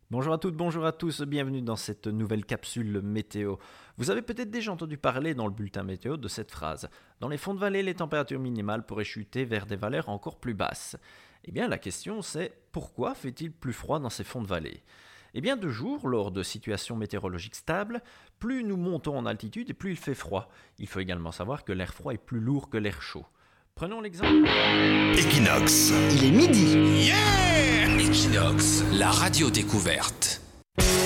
Bonjour à toutes, bonjour à tous, bienvenue dans cette nouvelle capsule météo. Vous avez peut-être déjà entendu parler dans le bulletin météo de cette phrase. Dans les fonds de vallée, les températures minimales pourraient chuter vers des valeurs encore plus basses. Eh bien, la question c'est pourquoi fait-il plus froid dans ces fonds de vallée ? Eh bien, de jour, lors de situations météorologiques stables, plus nous montons en altitude et plus il fait froid. Il faut également savoir que l'air froid est plus lourd que l'air chaud. Prenons l'exemple. Equinox. Il est midi. Yeah! Equinox, la radio découverte.